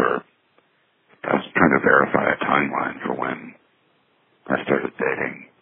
I was trying to verify a timeline for when I started dating